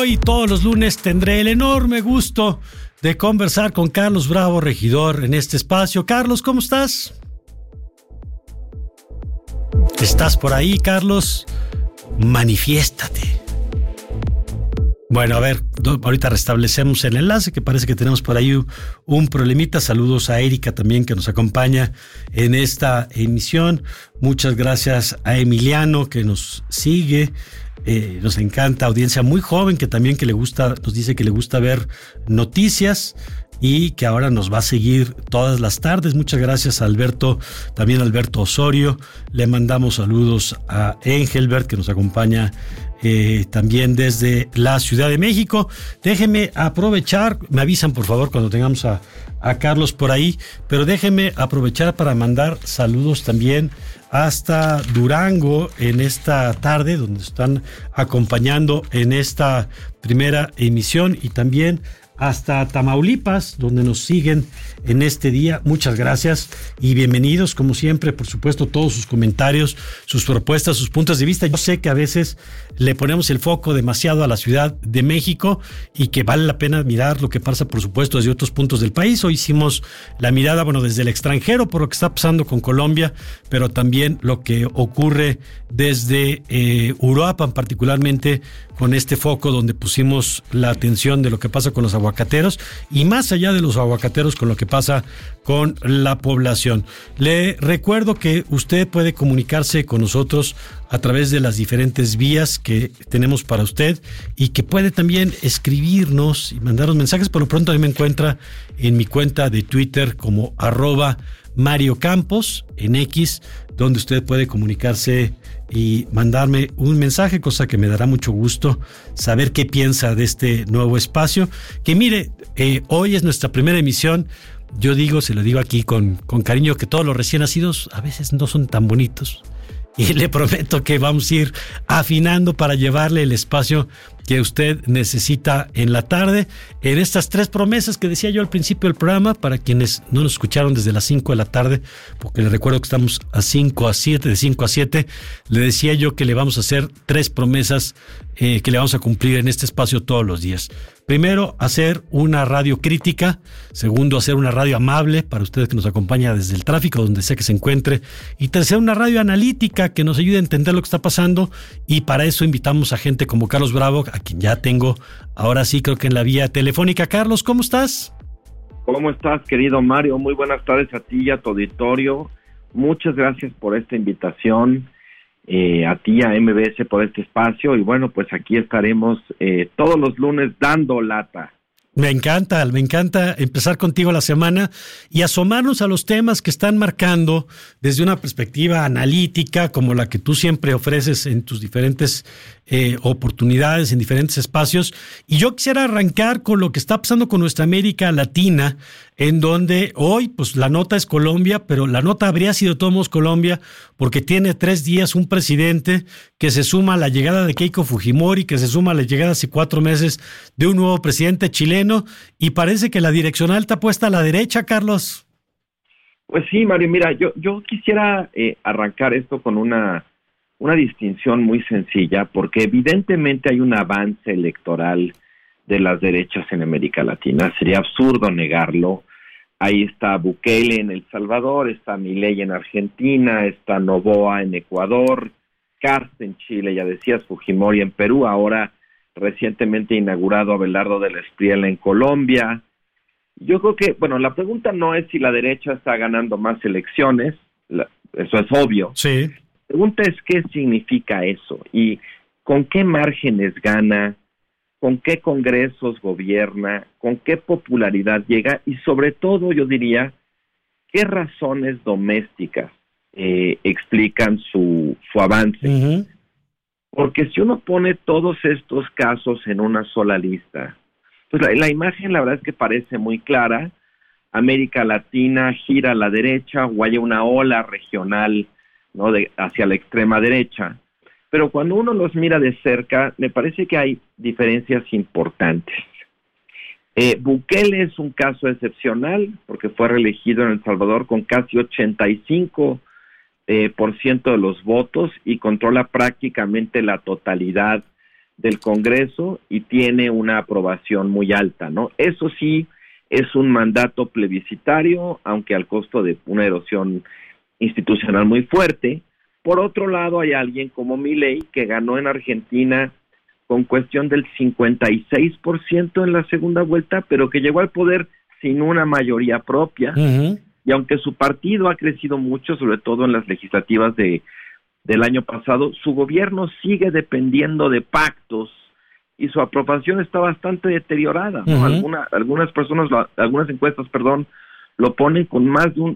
Hoy todos los lunes tendré el enorme gusto de conversar con Carlos Bravo, regidor, en este espacio. Carlos, ¿cómo estás? ¿Estás por ahí, Carlos? Manifiéstate. Bueno, a ver, ahorita restablecemos el enlace, que parece que tenemos por ahí un problemita. Saludos a Erika también, que nos acompaña en esta emisión. Muchas gracias a Emiliano, que nos sigue. Nos encanta, audiencia muy joven que también nos dice que le gusta ver noticias y que ahora nos va a seguir todas las tardes. Muchas gracias a Alberto, también a Alberto Osorio. Le mandamos saludos a Engelbert, que nos acompaña también desde la Ciudad de México. Déjenme aprovechar, me avisan por favor cuando tengamos a Carlos por ahí, pero déjenme aprovechar para mandar saludos también hasta Durango en esta tarde, donde están acompañando en esta primera emisión, y también hasta Tamaulipas, donde nos siguen en este día. Muchas gracias y bienvenidos, como siempre, por supuesto, todos sus comentarios, sus propuestas, sus puntos de vista. Yo sé que a veces le ponemos el foco demasiado a la Ciudad de México y que vale la pena mirar lo que pasa, por supuesto, desde otros puntos del país. Hoy hicimos la mirada, desde el extranjero, por lo que está pasando con Colombia, pero también lo que ocurre desde Uruapan, particularmente con este foco donde pusimos la atención de lo que pasa con los aguacateros y más allá de los aguacateros con lo que pasa con la población. Le recuerdo que usted puede comunicarse con nosotros a través de las diferentes vías que tenemos para usted y que puede también escribirnos y mandarnos mensajes. Por lo pronto a mí me encuentra en mi cuenta de Twitter como @Mario Campos en X, donde usted puede comunicarse y mandarme un mensaje, cosa que me dará mucho gusto saber qué piensa de este nuevo espacio. Que mire, hoy es nuestra primera emisión. Yo se lo digo aquí con cariño, que todos los recién nacidos a veces no son tan bonitos. Y le prometo que vamos a ir afinando para llevarle el espacio que usted necesita en la tarde, en estas 3 promesas que decía yo al principio del programa, para quienes no nos escucharon desde las 5 de la tarde, porque les recuerdo que estamos de 5 a 7, le decía yo que le vamos a hacer 3 promesas que le vamos a cumplir en este espacio todos los días. Primero, hacer una radio crítica. Segundo, hacer una radio amable para usted que nos acompaña desde el tráfico, donde sea que se encuentre. Y tercero, una radio analítica que nos ayude a entender lo que está pasando. Y para eso invitamos a gente como Carlos Bravo, a quien ya tengo ahora sí, creo que en la vía telefónica. Carlos, ¿cómo estás? ¿Cómo estás, querido Mario? Muy buenas tardes a ti y a tu auditorio. Muchas gracias por esta invitación. A ti, a MBS, por este espacio, y bueno, pues aquí estaremos todos los lunes dando lata. Me encanta empezar contigo la semana y asomarnos a los temas que están marcando desde una perspectiva analítica, como la que tú siempre ofreces en tus diferentes oportunidades, en diferentes espacios. Y yo quisiera arrancar con lo que está pasando con nuestra América Latina, en donde hoy, pues la nota es Colombia, pero la nota habría sido de todos modos Colombia, porque tiene 3 días un presidente que se suma a la llegada de Keiko Fujimori, que se suma a la llegada hace 4 meses de un nuevo presidente chileno, y parece que la direccional está puesta a la derecha, Carlos. Pues sí, Mario, mira, yo quisiera arrancar esto con una distinción muy sencilla, porque evidentemente hay un avance electoral de las derechas en América Latina. Sería absurdo negarlo. Ahí está Bukele en El Salvador, está Milei en Argentina, está Noboa en Ecuador, Kast en Chile, ya decías, Fujimori en Perú, ahora recientemente inaugurado Abelardo de la Espriella en Colombia. Yo creo que, la pregunta no es si la derecha está ganando más elecciones, eso es obvio. Sí. La pregunta es qué significa eso y con qué márgenes gana, con qué congresos gobierna, con qué popularidad llega y sobre todo, yo diría, qué razones domésticas explican su avance. Uh-huh. Porque si uno pone todos estos casos en una sola lista, pues la imagen la verdad es que parece muy clara. América Latina gira a la derecha o hay una ola regional, ¿no?, hacia la extrema derecha. Pero cuando uno los mira de cerca, me parece que hay diferencias importantes. Bukele es un caso excepcional porque fue reelegido en El Salvador con casi 85% de los votos y controla prácticamente la totalidad del Congreso y tiene una aprobación muy alta, ¿no? Eso sí, es un mandato plebiscitario, aunque al costo de una erosión institucional muy fuerte. Por otro lado, hay alguien como Milei que ganó en Argentina con cuestión del 56% en la segunda vuelta, pero que llegó al poder sin una mayoría propia. Uh-huh. Y aunque su partido ha crecido mucho, sobre todo en las legislativas del año pasado, su gobierno sigue dependiendo de pactos y su aprobación está bastante deteriorada, ¿no? Uh-huh. Algunas encuestas, lo ponen con más de un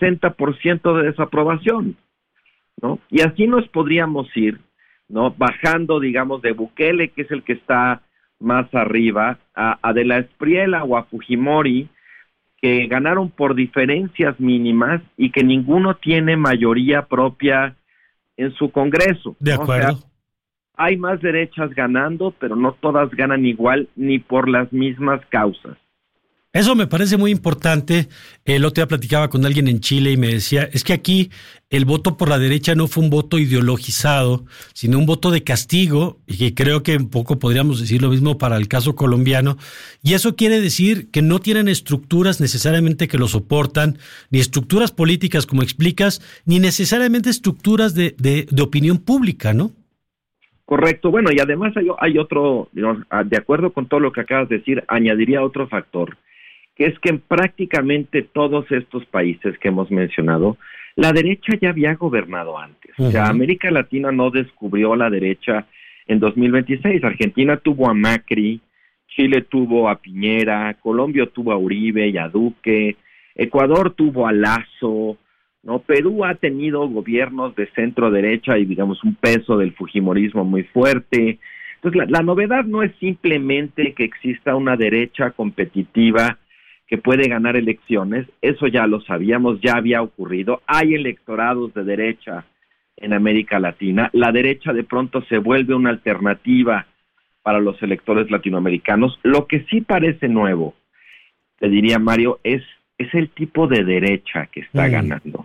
60% de desaprobación, ¿no? Y así nos podríamos ir, ¿no? Bajando, digamos, de Bukele, que es el que está más arriba, a De la Espriella o a Fujimori, que ganaron por diferencias mínimas y que ninguno tiene mayoría propia en su Congreso, ¿no? De acuerdo. O sea, hay más derechas ganando, pero no todas ganan igual ni por las mismas causas. Eso me parece muy importante. El otro día platicaba con alguien en Chile y me decía, es que aquí el voto por la derecha no fue un voto ideologizado, sino un voto de castigo, y que creo que un poco podríamos decir lo mismo para el caso colombiano. Y eso quiere decir que no tienen estructuras necesariamente que lo soportan, ni estructuras políticas, como explicas, ni necesariamente estructuras de opinión pública, ¿no? Correcto. Bueno, y además hay otro, digamos, de acuerdo con todo lo que acabas de decir, añadiría otro factor, que es que en prácticamente todos estos países que hemos mencionado, la derecha ya había gobernado antes. Uh-huh. O sea, América Latina no descubrió la derecha en 2026. Argentina tuvo a Macri, Chile tuvo a Piñera, Colombia tuvo a Uribe y a Duque, Ecuador tuvo a Lasso, ¿no? Perú ha tenido gobiernos de centro derecha y, digamos, un peso del fujimorismo muy fuerte. Entonces, la novedad no es simplemente que exista una derecha competitiva que puede ganar elecciones, eso ya lo sabíamos, ya había ocurrido, hay electorados de derecha en América Latina, la derecha de pronto se vuelve una alternativa para los electores latinoamericanos. Lo que sí parece nuevo, te diría, Mario, es el tipo de derecha que está ganando.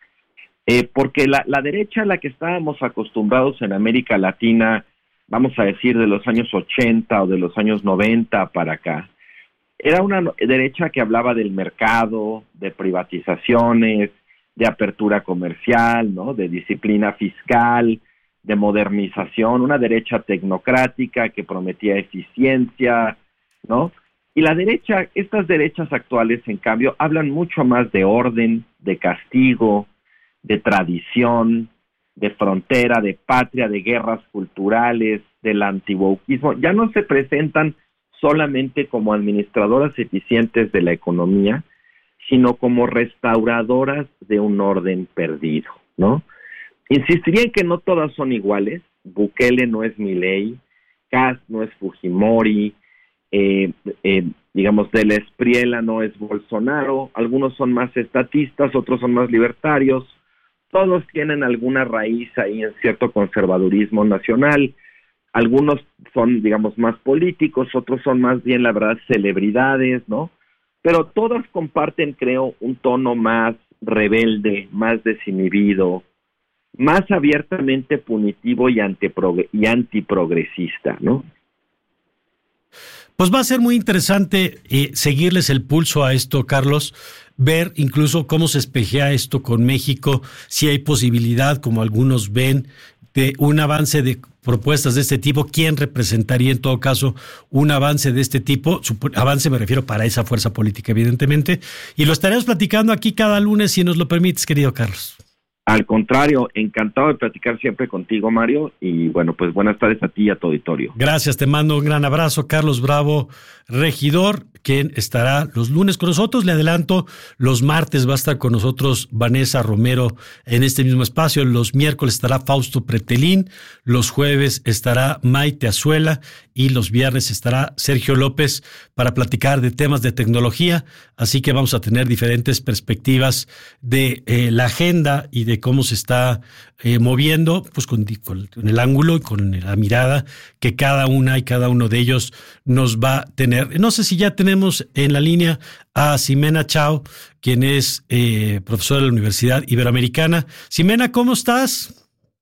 Porque la derecha a la que estábamos acostumbrados en América Latina, vamos a decir de los años 80 o de los años 90 para acá, era una derecha que hablaba del mercado, de privatizaciones, de apertura comercial, ¿no? De disciplina fiscal, de modernización, una derecha tecnocrática que prometía eficiencia, ¿no? Y la derecha, estas derechas actuales, en cambio, hablan mucho más de orden, de castigo, de tradición, de frontera, de patria, de guerras culturales, del antibauquismo. Ya no se presentan solamente como administradoras eficientes de la economía, sino como restauradoras de un orden perdido, ¿no? Insistiría en que no todas son iguales. Bukele no es Milei, Kast no es Fujimori, digamos, De la Espriella no es Bolsonaro, algunos son más estatistas, otros son más libertarios, todos tienen alguna raíz ahí en cierto conservadurismo nacional. Algunos son, digamos, más políticos, otros son más bien, la verdad, celebridades, ¿no? Pero todas comparten, creo, un tono más rebelde, más desinhibido, más abiertamente punitivo y antiprogresista, ¿no? Pues va a ser muy interesante seguirles el pulso a esto, Carlos, ver incluso cómo se espejea esto con México, si hay posibilidad, como algunos ven, de un avance de propuestas de este tipo. ¿Quién representaría en todo caso un avance de este tipo? Avance me refiero para esa fuerza política, evidentemente. Y lo estaremos platicando aquí cada lunes, si nos lo permites, querido Carlos. Al contrario, encantado de platicar siempre contigo, Mario. Y bueno, pues buenas tardes a ti y a tu auditorio. Gracias, te mando un gran abrazo. Carlos Bravo, regidor, quien estará los lunes con nosotros. Le adelanto, los martes va a estar con nosotros Vanessa Romero en este mismo espacio. Los miércoles estará Fausto Pretelín. Los jueves estará Maite Azuela. Y los viernes estará Sergio López para platicar de temas de tecnología. Así que vamos a tener diferentes perspectivas de la agenda y de cómo se está moviendo, pues con el ángulo y con la mirada que cada una y cada uno de ellos nos va a tener. No sé si ya tenemos en la línea a Ximena Chao, quien es profesora de la Universidad Iberoamericana. Ximena, ¿cómo estás?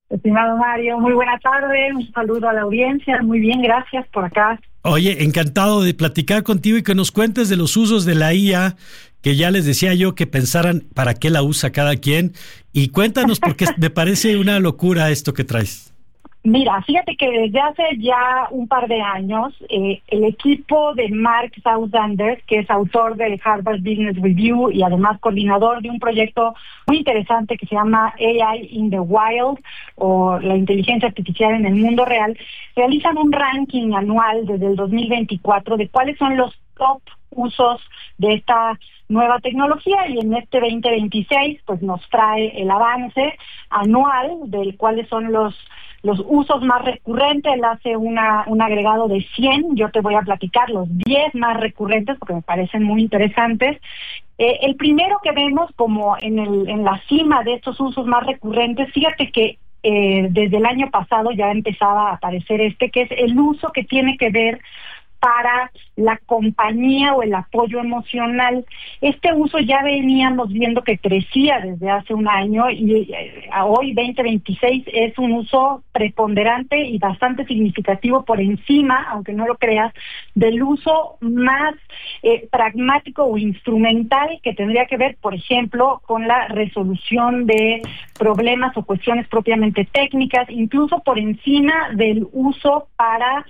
Estimado Mario, muy buena tarde, un saludo a la audiencia, muy bien, gracias por acá. Oye, encantado de platicar contigo y que nos cuentes de los usos de la IA, que ya les decía yo que pensaran para qué la usa cada quien, y cuéntanos porque me parece una locura esto que traes. Mira, fíjate que desde hace ya un par de años, el equipo de Mark Sauthander, que es autor del Harvard Business Review y además coordinador de un proyecto muy interesante que se llama AI in the Wild, o la inteligencia artificial en el mundo real, realizan un ranking anual desde el 2024 de cuáles son los top usos de esta nueva tecnología, y en este 2026 pues nos trae el avance anual de cuáles son los usos más recurrentes. Él hace un agregado de 100, yo te voy a platicar los 10 más recurrentes porque me parecen muy interesantes. El primero que vemos como en la cima de estos usos más recurrentes, fíjate que desde el año pasado ya empezaba a aparecer que es el uso que tiene que ver para la compañía o el apoyo emocional. Este uso ya veníamos viendo que crecía desde hace un año y hoy 2026 es un uso preponderante y bastante significativo por encima, aunque no lo creas, del uso más pragmático o instrumental que tendría que ver, por ejemplo, con la resolución de problemas o cuestiones propiamente técnicas, incluso por encima del uso para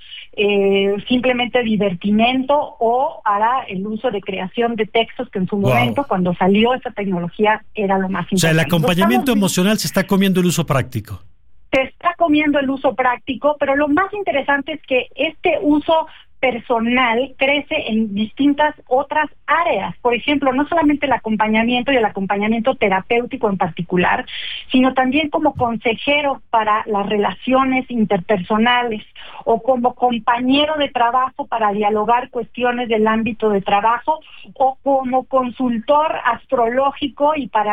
simplemente divertimento o para el uso de creación de textos, que en su momento, cuando salió esta tecnología, era lo más importante. O sea, el acompañamiento emocional se está comiendo el uso práctico. Se está comiendo el uso práctico, pero lo más interesante es que este uso personal crece en distintas otras áreas. Por ejemplo, no solamente el acompañamiento y el acompañamiento terapéutico en particular, sino también como consejero para las relaciones interpersonales o como compañero de trabajo para dialogar cuestiones del ámbito de trabajo o como consultor astrológico y para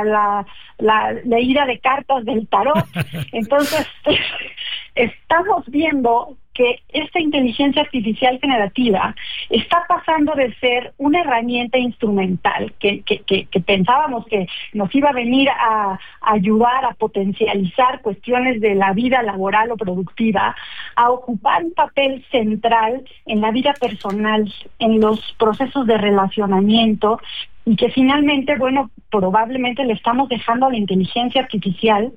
la leída de cartas del tarot. Entonces, estamos viendo que esta inteligencia artificial generativa está pasando de ser una herramienta instrumental que pensábamos que nos iba a venir a ayudar a potencializar cuestiones de la vida laboral o productiva, a ocupar un papel central en la vida personal, en los procesos de relacionamiento, y que finalmente, probablemente le estamos dejando a la inteligencia artificial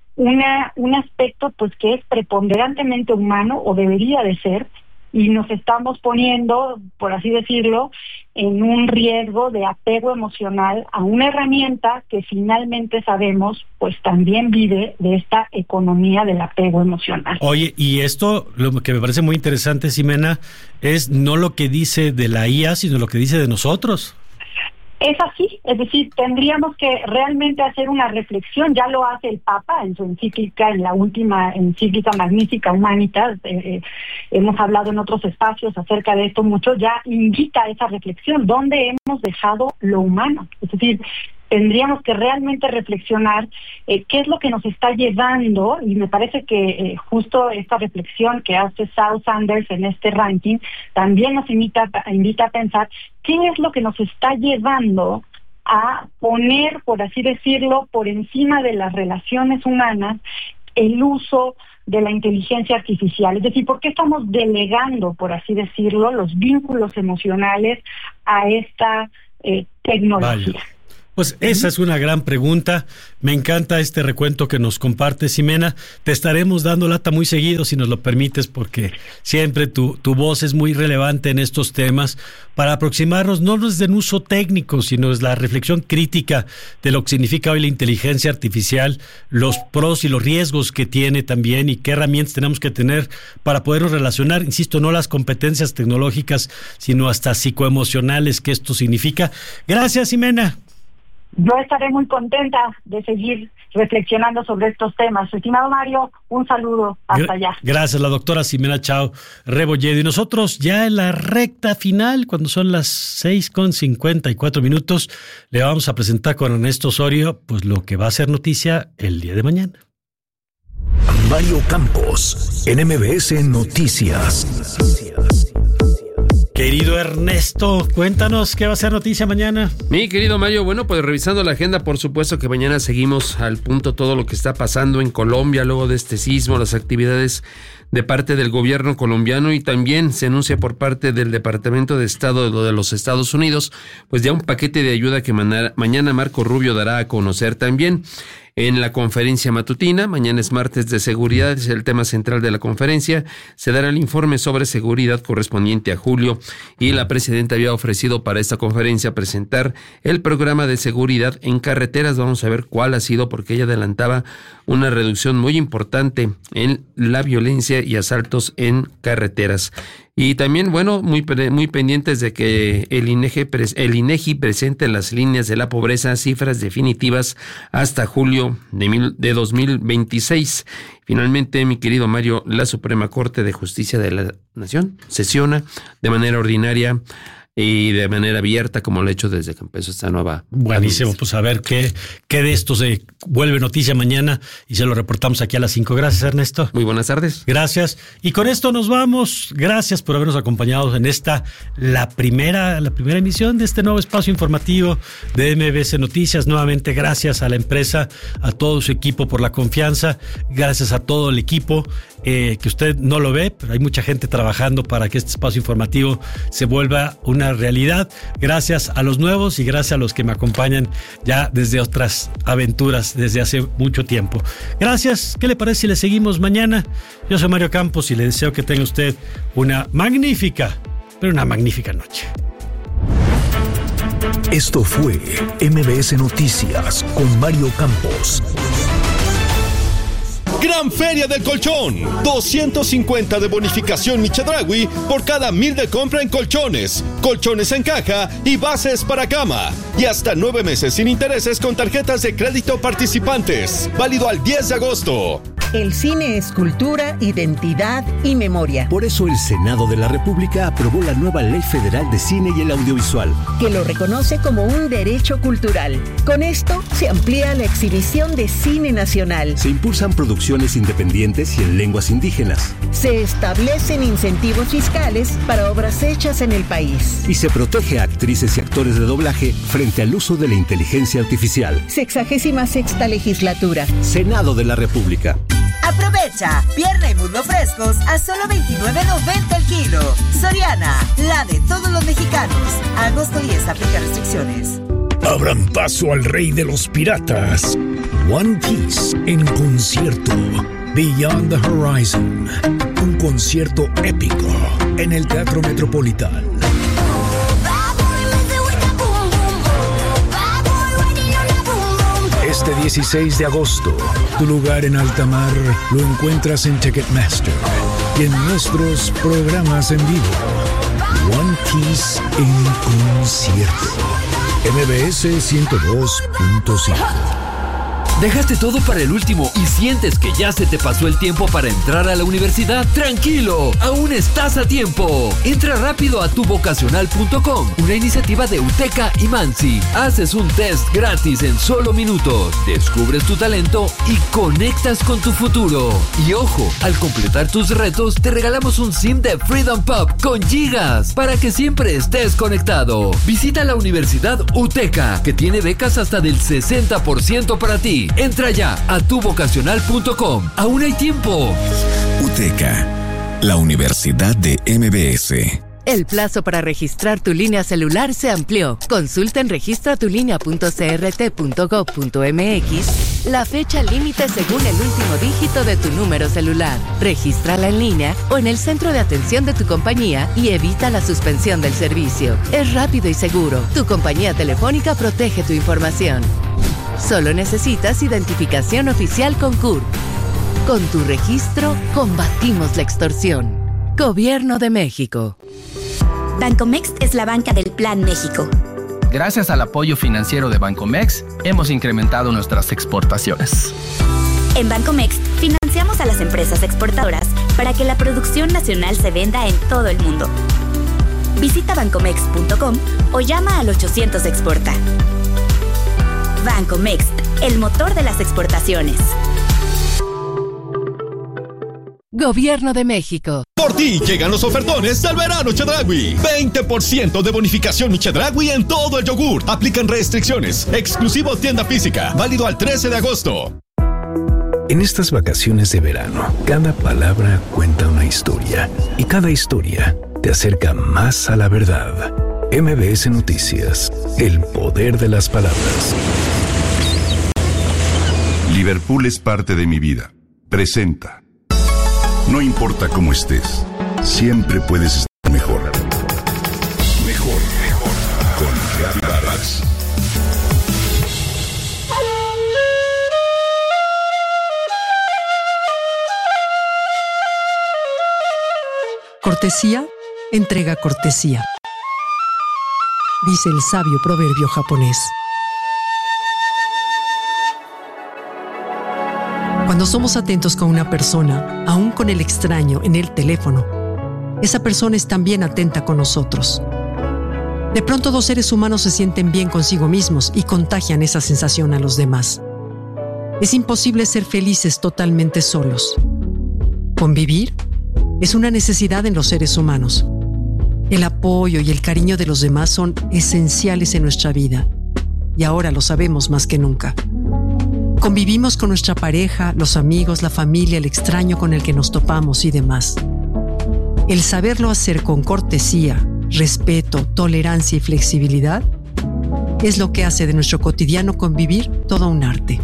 un aspecto pues que es preponderantemente humano, o debería de ser, y nos estamos poniendo, por así decirlo, en un riesgo de apego emocional a una herramienta que finalmente sabemos pues también vive de esta economía del apego emocional. Oye, y esto, lo que me parece muy interesante, Ximena, es no lo que dice de la IA, sino lo que dice de nosotros. Es así, es decir, tendríamos que realmente hacer una reflexión. Ya lo hace el Papa en su encíclica, en la última encíclica Magnificat Humanitas. Hemos hablado en otros espacios acerca de esto mucho. Ya invita a esa reflexión, ¿dónde hemos dejado lo humano? Es decir, tendríamos que realmente reflexionar qué es lo que nos está llevando, y me parece que justo esta reflexión que hace Sauthander en este ranking también nos invita a pensar qué es lo que nos está llevando a poner, por así decirlo, por encima de las relaciones humanas el uso de la inteligencia artificial. Es decir, ¿por qué estamos delegando, por así decirlo, los vínculos emocionales a esta tecnología? Vaya. Pues esa es una gran pregunta. Me encanta este recuento que nos compartes, Ximena. Te estaremos dando lata muy seguido, si nos lo permites, porque siempre tu voz es muy relevante en estos temas, para aproximarnos no desde un uso técnico, sino desde la reflexión crítica de lo que significa hoy la inteligencia artificial, los pros y los riesgos que tiene también, y qué herramientas tenemos que tener para podernos relacionar. Insisto, no las competencias tecnológicas, sino hasta psicoemocionales que esto significa. Gracias, Ximena. Yo estaré muy contenta de seguir reflexionando sobre estos temas. Estimado Mario, un saludo hasta allá. Gracias, la doctora Ximena Chao Rebolledo. Y nosotros ya en la recta final, cuando son las 6:54, le vamos a presentar con Ernesto Osorio pues lo que va a ser noticia el día de mañana. Mario Campos, en MBS Noticias. Qué Querido Ernesto, cuéntanos qué va a ser noticia mañana. Mi querido Mario, bueno, pues revisando la agenda, por supuesto que mañana seguimos al punto todo lo que está pasando en Colombia luego de este sismo, las actividades de parte del gobierno colombiano, y también se anuncia por parte del Departamento de Estado de los Estados Unidos, pues ya un paquete de ayuda que mañana Marco Rubio dará a conocer también. En la conferencia matutina, mañana es martes de seguridad, es el tema central de la conferencia, se dará el informe sobre seguridad correspondiente a julio, y la presidenta había ofrecido para esta conferencia presentar el programa de seguridad en carreteras. Vamos a ver cuál ha sido, porque ella adelantaba una reducción muy importante en la violencia y asaltos en carreteras. Y también, bueno, muy pendientes de que el INEGI presente las líneas de la pobreza, cifras definitivas hasta julio de 2026. Finalmente, mi querido Mario, la Suprema Corte de Justicia de la Nación sesiona de manera ordinaria y de manera abierta, como lo ha hecho desde que empezó esta nueva. Buenísimo, pues a ver qué de esto se vuelve noticia mañana y se lo reportamos aquí a las 5. Gracias, Ernesto. Muy buenas tardes. Gracias. Y con esto nos vamos. Gracias por habernos acompañado en la primera emisión de este nuevo espacio informativo de MBS Noticias. Nuevamente, gracias a la empresa, a todo su equipo por la confianza. Gracias a todo el equipo, que usted no lo ve, pero hay mucha gente trabajando para que este espacio informativo se vuelva una realidad. Gracias a los nuevos y gracias a los que me acompañan ya desde otras aventuras desde hace mucho tiempo. Gracias. ¿Qué le parece si le seguimos mañana? Yo soy Mario Campos y le deseo que tenga usted una magnífica noche. Esto fue MBS Noticias con Mario Campos. Gran Feria del Colchón, 250 de bonificación Michedraui por cada 1,000 de compra en colchones, colchones en caja y bases para cama. Y hasta 9 meses sin intereses con tarjetas de crédito participantes. Válido al 10 de agosto. El cine es cultura, identidad y memoria. Por eso el Senado de la República aprobó la nueva Ley Federal de Cine y el Audiovisual, que lo reconoce como un derecho cultural. Con esto se amplía la exhibición de cine nacional. Se impulsan producciones independientes y en lenguas indígenas. Se establecen incentivos fiscales para obras hechas en el país. Y se protege a actrices y actores de doblaje frente al uso de la inteligencia artificial. 66ª legislatura. Senado de la República. Aprovecha, pierna y muslo frescos a solo $29.90 el kilo. Soriana, la de todos los mexicanos. Agosto 10, aplica restricciones. Abran paso al rey de los piratas. One Piece en concierto. Beyond the Horizon. Un concierto épico en el Teatro Metropolitán. Este 16 de agosto, tu lugar en alta mar lo encuentras en Ticketmaster y en nuestros programas en vivo. One Piece en concierto. MBS 102.5. ¿Dejaste todo para el último y sientes que ya se te pasó el tiempo para entrar a la universidad? ¡Tranquilo! ¡Aún estás a tiempo! Entra rápido a tuvocacional.com, una iniciativa de UTECA y Mansi. Haces un test gratis en solo minutos, descubres tu talento y conectas con tu futuro. Y ojo, al completar tus retos te regalamos un SIM de Freedom Pop con gigas para que siempre estés conectado. Visita la Universidad UTECA, que tiene becas hasta del 60% para ti. Entra ya a tuvocacional.com. Aún hay tiempo. UTECA, la Universidad de MBS. El plazo para registrar tu línea celular se amplió. Consulta en registratulinea.crt.gov.mx la fecha límite según el último dígito de tu número celular. Regístrala en línea o en el centro de atención de tu compañía y evita la suspensión del servicio. Es rápido y seguro. Tu compañía telefónica protege tu información. Solo necesitas identificación oficial con CURP. Con tu registro, combatimos la extorsión. Gobierno de México. Bancomext es la banca del Plan México. Gracias al apoyo financiero de Bancomext, hemos incrementado nuestras exportaciones. En Bancomext, financiamos a las empresas exportadoras para que la producción nacional se venda en todo el mundo. Visita bancomext.com o llama al 800 Exporta. Bancomext, el motor de las exportaciones. Gobierno de México. Por ti llegan los ofertones del verano Chedraui. 20% de bonificación Chedraui en todo el yogur. Aplican restricciones. Exclusivo tienda física. Válido al 13 de agosto. En estas vacaciones de verano, cada palabra cuenta una historia. Y cada historia te acerca más a la verdad. MBS Noticias. El poder de las palabras. Liverpool es parte de mi vida. Presenta. No importa cómo estés, siempre puedes estar mejor. Mejor, mejor. Con Gaby Vargas. Cortesía entrega cortesía, dice el sabio proverbio japonés. Cuando somos atentos con una persona, aún con el extraño en el teléfono, esa persona es también atenta con nosotros. De pronto 2 seres humanos se sienten bien consigo mismos y contagian esa sensación a los demás. Es imposible ser felices totalmente solos. Convivir es una necesidad en los seres humanos. El apoyo y el cariño de los demás son esenciales en nuestra vida, y ahora lo sabemos más que nunca. Convivimos con nuestra pareja, los amigos, la familia, el extraño con el que nos topamos y demás. El saberlo hacer con cortesía, respeto, tolerancia y flexibilidad es lo que hace de nuestro cotidiano convivir todo un arte.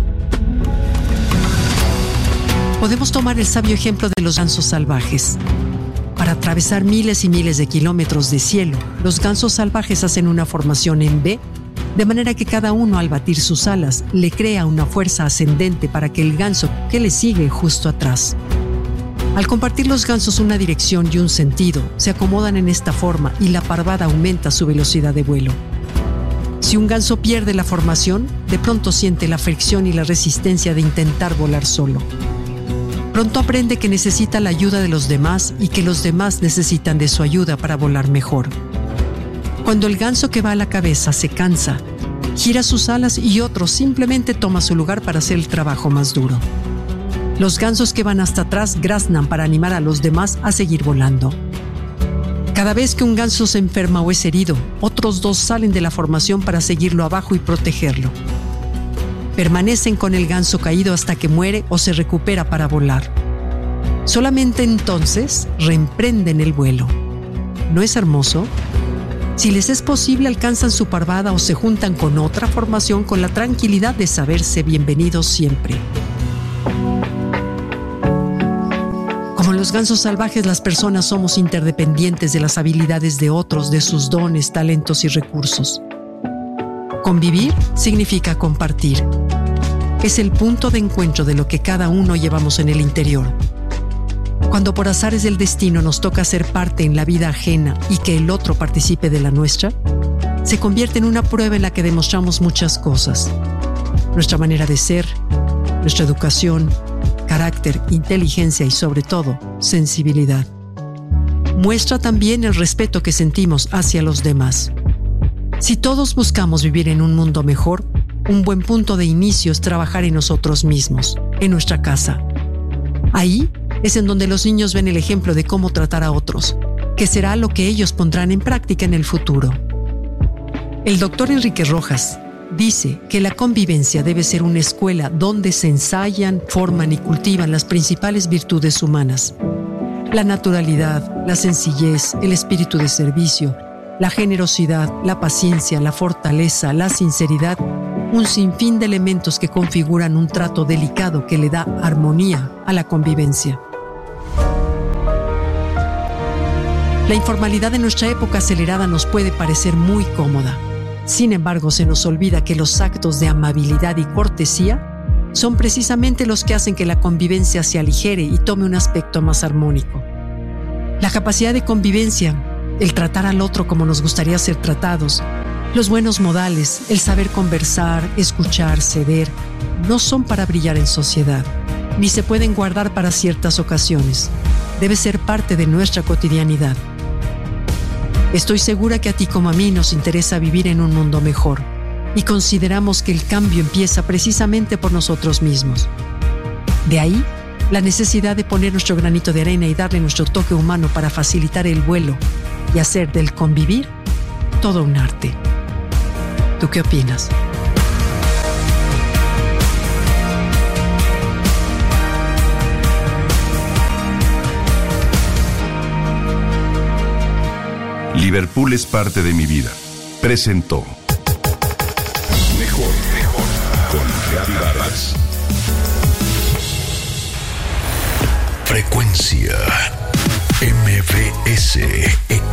Podemos tomar el sabio ejemplo de los gansos salvajes. Para atravesar miles y miles de kilómetros de cielo, los gansos salvajes hacen una formación en V, de manera que cada uno al batir sus alas le crea una fuerza ascendente para que el ganso que le sigue justo atrás. Al compartir los gansos una dirección y un sentido, se acomodan en esta forma y la parvada aumenta su velocidad de vuelo. Si un ganso pierde la formación, de pronto siente la fricción y la resistencia de intentar volar solo. Pronto aprende que necesita la ayuda de los demás y que los demás necesitan de su ayuda para volar mejor. Cuando el ganso que va a la cabeza se cansa, gira sus alas y otro simplemente toma su lugar para hacer el trabajo más duro. Los gansos que van hasta atrás graznan para animar a los demás a seguir volando. Cada vez que un ganso se enferma o es herido, otros 2 salen de la formación para seguirlo abajo y protegerlo. Permanecen con el ganso caído hasta que muere o se recupera para volar. Solamente entonces reemprenden el vuelo. ¿No es hermoso? Si les es posible, alcanzan su parvada o se juntan con otra formación con la tranquilidad de saberse bienvenidos siempre. Como los gansos salvajes, las personas somos interdependientes de las habilidades de otros, de sus dones, talentos y recursos. Convivir significa compartir. Es el punto de encuentro de lo que cada uno llevamos en el interior. Cuando por azares del destino nos toca ser parte en la vida ajena y que el otro participe de la nuestra, se convierte en una prueba en la que demostramos muchas cosas. Nuestra manera de ser, nuestra educación, carácter, inteligencia y sobre todo, sensibilidad. Muestra también el respeto que sentimos hacia los demás. Si todos buscamos vivir en un mundo mejor, un buen punto de inicio es trabajar en nosotros mismos, en nuestra casa. Ahí es en donde los niños ven el ejemplo de cómo tratar a otros, que será lo que ellos pondrán en práctica en el futuro. El doctor Enrique Rojas dice que la convivencia debe ser una escuela donde se ensayan, forman y cultivan las principales virtudes humanas. La naturalidad, la sencillez, el espíritu de servicio, la generosidad, la paciencia, la fortaleza, la sinceridad, un sinfín de elementos que configuran un trato delicado que le da armonía a la convivencia. La informalidad de nuestra época acelerada nos puede parecer muy cómoda. Sin embargo, se nos olvida que los actos de amabilidad y cortesía son precisamente los que hacen que la convivencia se aligere y tome un aspecto más armónico. La capacidad de convivencia, el tratar al otro como nos gustaría ser tratados, los buenos modales, el saber conversar, escuchar, ceder, no son para brillar en sociedad, ni se pueden guardar para ciertas ocasiones. Debe ser parte de nuestra cotidianidad. Estoy segura que a ti como a mí nos interesa vivir en un mundo mejor y consideramos que el cambio empieza precisamente por nosotros mismos. De ahí, La necesidad de poner nuestro granito de arena y darle nuestro toque humano para facilitar el vuelo y hacer del convivir todo un arte. ¿Tú qué opinas? Liverpool es parte de mi vida. Presentó Mejor con Gaby Vargas. Frecuencia MBS.